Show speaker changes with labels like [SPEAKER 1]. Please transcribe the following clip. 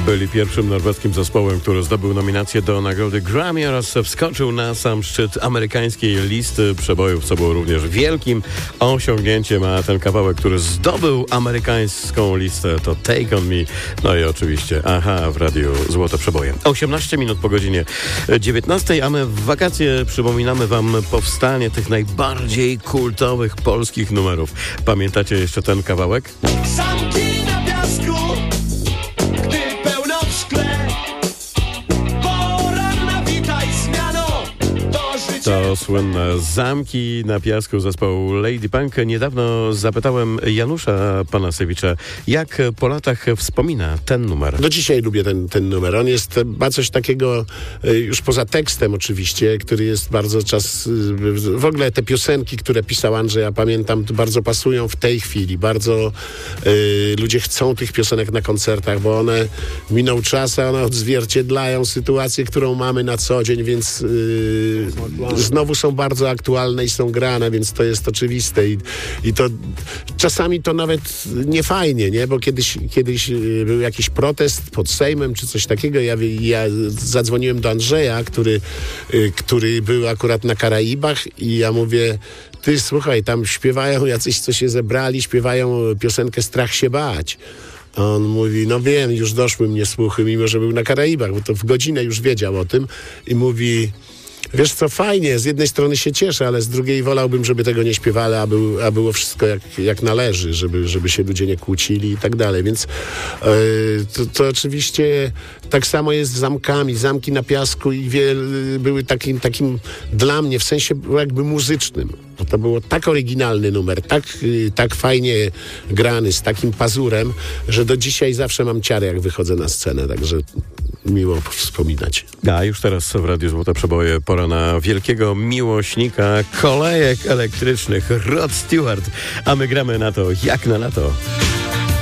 [SPEAKER 1] Byli pierwszym norweskim zespołem, który zdobył nominację do nagrody Grammy oraz wskoczył na sam szczyt amerykańskiej listy przebojów, co było również wielkim osiągnięciem, a ten kawałek, który zdobył amerykańską listę, to Take On Me. No i oczywiście Aha w radiu Złote Przeboje. 18 minut po godzinie 19, a my w wakacje przypominamy wam powstanie tych najbardziej kultowych polskich numerów. Pamiętacie jeszcze ten kawałek?
[SPEAKER 2] Zamki na piasku, gdy pełno w szkle. Poranna witaj zmiano, to życie.
[SPEAKER 1] To słynne Zamki na piasku zespołu Lady Punk. Niedawno zapytałem Janusza Panasewicza, jak po latach wspomina ten numer.
[SPEAKER 3] Do dzisiaj lubię ten numer. On ma coś takiego, już poza tekstem oczywiście, który jest bardzo w ogóle te piosenki, które pisał Andrzej, ja pamiętam, bardzo pasują w tej chwili. Bardzo ludzie chcą tych piosenek na koncertach, bo one minął czas, a one odzwierciedlają sytuację, którą mamy na co dzień, więc znowu są bardzo aktualne i są grane, więc to jest oczywiste i to czasami to nawet nie fajnie, nie? Bo kiedyś był jakiś protest pod Sejmem czy coś takiego. Ja zadzwoniłem do Andrzeja, który był akurat na Karaibach i ja mówię: ty słuchaj, tam śpiewają jacyś, co się zebrali, śpiewają piosenkę Strach się bać. A on mówi: no wiem, już doszły mnie słuchy, mimo że był na Karaibach, bo to w godzinę już wiedział o tym i mówi: wiesz co, fajnie, z jednej strony się cieszę, ale z drugiej wolałbym, żeby tego nie śpiewali, a było wszystko jak należy, żeby się ludzie nie kłócili i tak dalej. Więc to oczywiście tak samo jest z Zamkami. Zamki na piasku i były takim dla mnie, w sensie jakby muzycznym. To było tak oryginalny numer, tak fajnie grany, z takim pazurem, że do dzisiaj zawsze mam ciary, jak wychodzę na scenę, także miło wspominać.
[SPEAKER 1] A już teraz w Radiu Złote Przeboje pora na wielkiego miłośnika kolejek elektrycznych, Rod Stewart, a my gramy na to jak na lato.